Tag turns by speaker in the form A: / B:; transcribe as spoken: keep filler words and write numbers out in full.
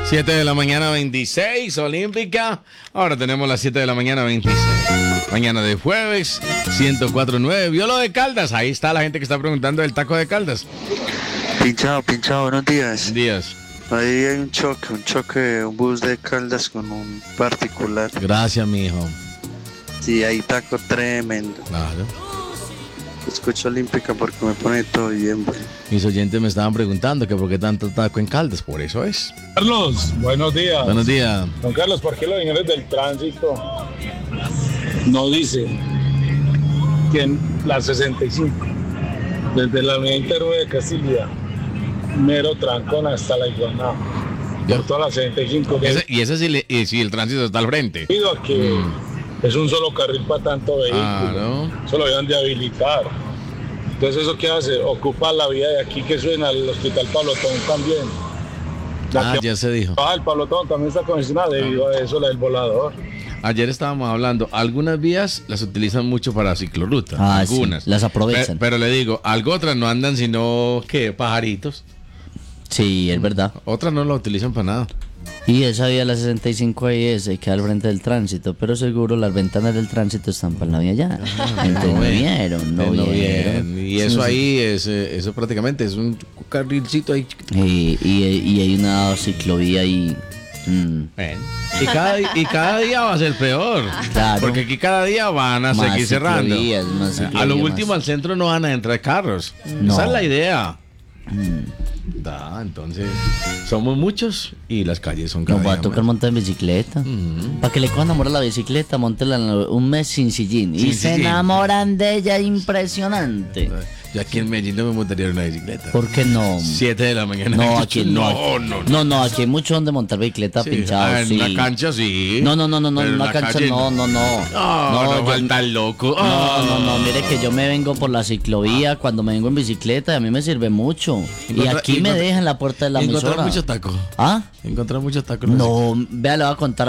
A: siete de la mañana veintiséis, Olímpica. Ahora tenemos las siete de la mañana veintiséis. Mañana de jueves, ciento cuatro punto nueve. Vio lo de Caldas. Ahí está la gente que está preguntando del taco de Caldas.
B: Pinchado, pinchado, buenos días.
A: Días.
B: Ahí hay un choque, un choque, un bus de Caldas con un particular.
A: Gracias, mijo.
B: Sí, hay taco tremendo.
A: Claro.
B: Escucho Olímpica porque me pone todo bien, güey.
A: Mis oyentes me estaban preguntando que por qué tanto taco en Caldas. Por eso es.
C: Carlos, buenos días.
A: Buenos días.
C: Don Carlos, ¿por qué los señores del tránsito no dicen que en la sesenta y cinco, desde la unidad interna de Castilla, mero trancón hasta la Iguaná,
A: Ya.
C: por toda la sesenta y cinco,
A: Ese- y ese sí, le- y si el tránsito está al frente.
C: debido a que
A: Mm.
C: es un solo carril para tanto vehículo,
A: Claro.
C: eso lo deben de habilitar. Entonces, ¿eso qué hace? Ocupa la vía de aquí que suena al Hospital Pablotón también. La
A: Ah,
C: que
A: ya se dijo.
C: baja el Pablotón también está congestionada debido a eso, la del volador.
A: Ayer estábamos hablando, algunas vías las utilizan mucho para ciclorruta,
D: Ah, sí,
A: algunas.
D: las aprovechan.
A: Pe- Pero, le digo, algo otras no andan sino que pajaritos.
D: Sí, es verdad.
A: Otras no lo utilizan para nada.
D: Y esa vía, la sesenta y cinco I S, queda al frente del tránsito, pero seguro las ventanas del tránsito están para la vía allá. Entonces no
A: bien.
D: vieron, no
A: Eh, no
D: vieron.
A: bien. Y eso ahí es, eh, eso prácticamente es un carrilcito ahí.
D: Y, y, y hay una ciclovía ahí. mm,
A: Ven. Y cada, y cada día va a ser peor.
D: Claro.
A: Porque aquí cada día van a
D: Más
A: seguir cerrando.
D: ciclovías, más
A: a lo
D: ciclovías,
A: último
D: más.
A: al centro no van a entrar carros.
D: No.
A: Esa es la idea.
D: mm.
A: Da, entonces somos muchos y las calles son cada
D: Nos va a
A: día
D: tocar
A: más.
D: montar en bicicleta.
A: Mm.
D: Para que le cojan amor a la bicicleta, montela un mes sin sillín.
A: Sin
D: y se
A: sillín.
D: enamoran de ella impresionante.
A: Yo aquí en Medellín no me montaría en una bicicleta.
D: ¿Por qué no?
A: Siete de la mañana.
D: No, aquí no.
A: No, no, no.
D: No, no, aquí hay mucho donde montar bicicleta
A: Sí.
D: pinchado.
A: Ah, en
D: sí.
A: una cancha sí.
D: No, no, no, no, no,
A: Pero
D: en
A: en
D: una
A: la
D: cancha
A: calle
D: no, no, no.
A: No, no,
D: yo-
A: falta el loco.
D: No, no, no,
A: Ah.
D: mire que yo me vengo por la ciclovía cuando me vengo en bicicleta y a mí me sirve mucho. Y
A: Encontra-
D: aquí me
A: encontra-
D: dejan la puerta de la
A: Encontrar
D: emisora.
A: muchos tacos.
D: ¿Ah?
A: Encontrar muchos tacos. en la
D: No, vea, le voy a contar